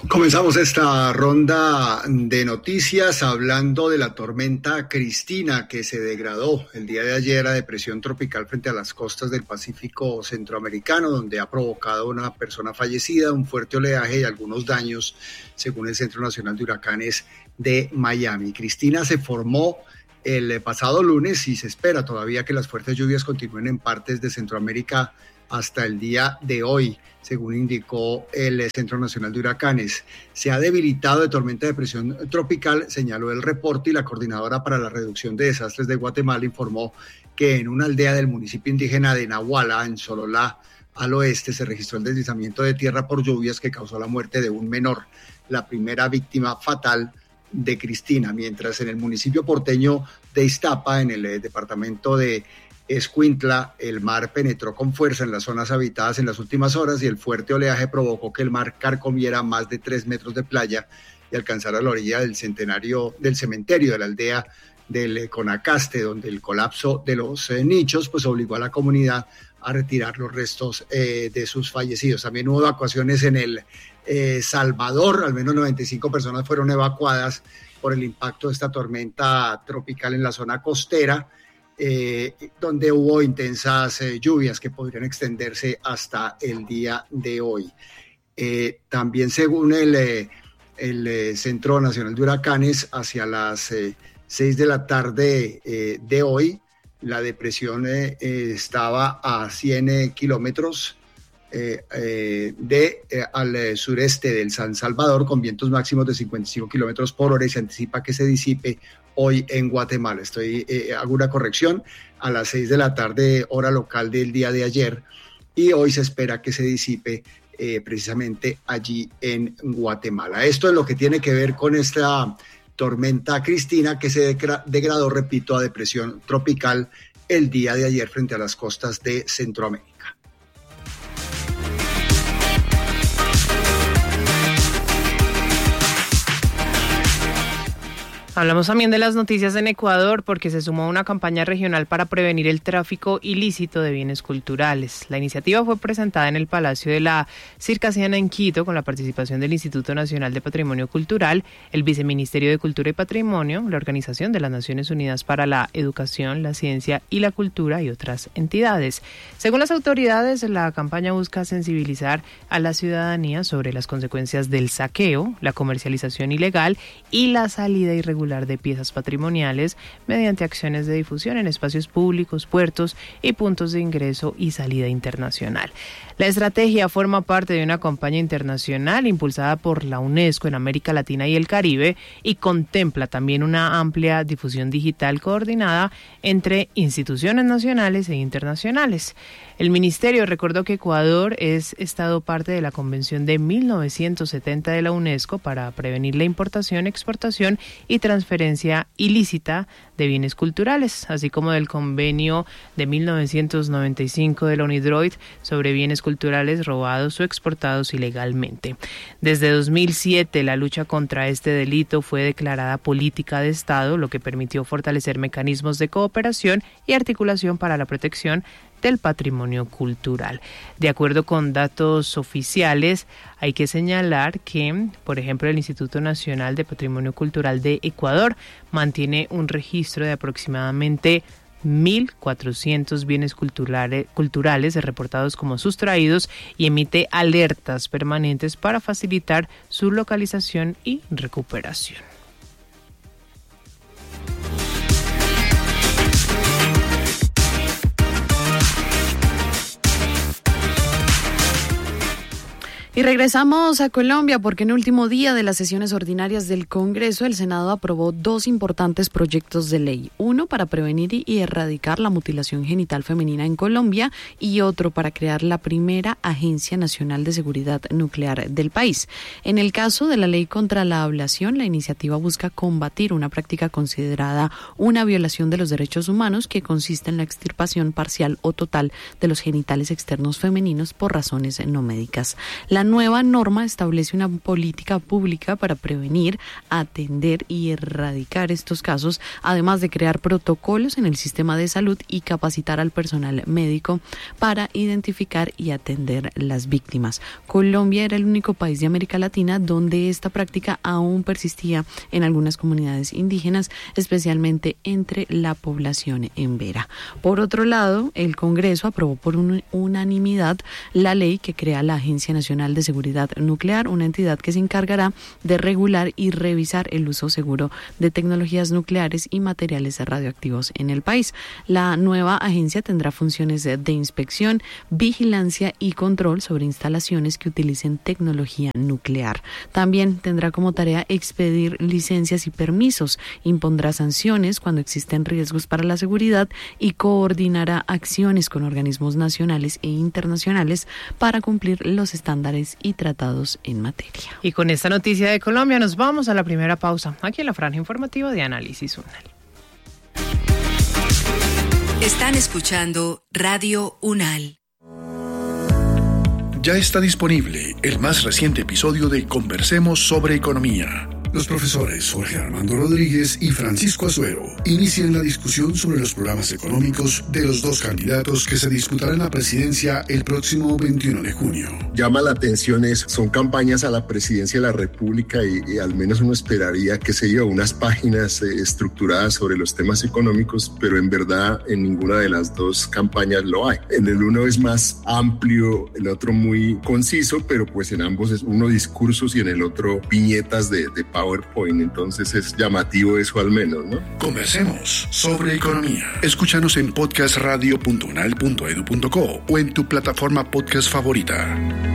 Comenzamos esta ronda de noticias hablando de la tormenta Cristina, que se degradó el día de ayer a depresión tropical frente a las costas del Pacífico centroamericano, donde ha provocado una persona fallecida, un fuerte oleaje y algunos daños, según el Centro Nacional de Huracanes de Miami. Cristina se formó el pasado lunes y se espera todavía que las fuertes lluvias continúen en partes de Centroamérica hasta el día de hoy, según indicó el Centro Nacional de Huracanes. Se ha debilitado de tormenta de presión tropical, señaló el reporte, y la Coordinadora para la Reducción de Desastres de Guatemala informó que en una aldea del municipio indígena de Nahuala, en Sololá, al oeste, se registró el deslizamiento de tierra por lluvias que causó la muerte de un menor, la primera víctima fatal de Cristina, mientras en el municipio porteño de Iztapa, en el departamento de Escuintla, el mar penetró con fuerza en las zonas habitadas en las últimas horas y el fuerte oleaje provocó que el mar carcomiera más de 3 metros de playa y alcanzara la orilla del cementerio de la aldea del Conacaste, donde el colapso de los nichos pues obligó a la comunidad a retirar los restos de sus fallecidos. También hubo evacuaciones en el Salvador, al menos 95 personas fueron evacuadas por el impacto de esta tormenta tropical en la zona costera, donde hubo intensas lluvias que podrían extenderse hasta el día de hoy. También según el Centro Nacional de Huracanes, hacia las 6 de la tarde de hoy, la depresión estaba a 100 kilómetros al sureste del San Salvador, con vientos máximos de 55 kilómetros por hora, y se anticipa que se disipe hoy en Guatemala. Hago una corrección, a las 6 de la tarde, hora local del día de ayer, y hoy se espera que se disipe precisamente allí en Guatemala. Esto es lo que tiene que ver con esta tormenta Cristina, que se degradó, repito, a depresión tropical el día de ayer frente a las costas de Centroamérica. Hablamos también de las noticias en Ecuador porque se sumó una campaña regional para prevenir el tráfico ilícito de bienes culturales. La iniciativa fue presentada en el Palacio de la Circasiana en Quito con la participación del Instituto Nacional de Patrimonio Cultural, el Viceministerio de Cultura y Patrimonio, la Organización de las Naciones Unidas para la Educación, la Ciencia y la Cultura y otras entidades. Según las autoridades, la campaña busca sensibilizar a la ciudadanía sobre las consecuencias del saqueo, la comercialización ilegal y la salida irregular de piezas patrimoniales mediante acciones de difusión en espacios públicos, puertos y puntos de ingreso y salida internacional. La estrategia forma parte de una campaña internacional impulsada por la UNESCO en América Latina y el Caribe y contempla también una amplia difusión digital coordinada entre instituciones nacionales e internacionales. El ministerio recordó que Ecuador es Estado parte de la Convención de 1970 de la UNESCO para prevenir la importación, exportación y transferencia ilícita de bienes culturales, así como del Convenio de 1995 de la UNIDROIT sobre bienes culturales robados o exportados ilegalmente. Desde 2007, la lucha contra este delito fue declarada política de Estado, lo que permitió fortalecer mecanismos de cooperación y articulación para la protección del patrimonio cultural. De acuerdo con datos oficiales, hay que señalar que, por ejemplo, el Instituto Nacional de Patrimonio Cultural de Ecuador mantiene un registro de aproximadamente 1.400 bienes culturales reportados como sustraídos y emite alertas permanentes para facilitar su localización y recuperación. Y regresamos a Colombia porque en el último día de las sesiones ordinarias del Congreso, el Senado aprobó 2 importantes proyectos de ley. Uno para prevenir y erradicar la mutilación genital femenina en Colombia y otro para crear la primera Agencia Nacional de Seguridad Nuclear del país. En el caso de la ley contra la ablación, la iniciativa busca combatir una práctica considerada una violación de los derechos humanos que consiste en la extirpación parcial o total de los genitales externos femeninos por razones no médicas. La La nueva norma establece una política pública para prevenir, atender y erradicar estos casos, además de crear protocolos en el sistema de salud y capacitar al personal médico para identificar y atender las víctimas. Colombia era el único país de América Latina donde esta práctica aún persistía en algunas comunidades indígenas, especialmente entre la población embera. Por otro lado, el Congreso aprobó por unanimidad la ley que crea la Agencia Nacional de Seguridad Nuclear, una entidad que se encargará de regular y revisar el uso seguro de tecnologías nucleares y materiales radioactivos en el país. La nueva agencia tendrá funciones de inspección, vigilancia y control sobre instalaciones que utilicen tecnología nuclear. También tendrá como tarea expedir licencias y permisos, impondrá sanciones cuando existen riesgos para la seguridad y coordinará acciones con organismos nacionales e internacionales para cumplir los estándares y tratados en materia. Y con esta noticia de Colombia nos vamos a la primera pausa, aquí en la franja informativa de Análisis UNAL. Están escuchando Radio UNAL. Ya está disponible el más reciente episodio de Conversemos sobre Economía. Los profesores Jorge Armando Rodríguez y Francisco Azuero inician la discusión sobre los programas económicos de los dos candidatos que se disputarán la presidencia el próximo 21 de junio. Llama la atención, son campañas a la presidencia de la República y al menos uno esperaría que se lleve unas páginas estructuradas sobre los temas económicos, pero en verdad en ninguna de las dos campañas lo hay. En el uno es más amplio, el otro muy conciso, pero pues en ambos es uno discursos y en el otro viñetas de PowerPoint, entonces es llamativo eso al menos, ¿no? Conversemos sobre economía. Escúchanos en podcastradio.unal.edu.co o en tu plataforma podcast favorita.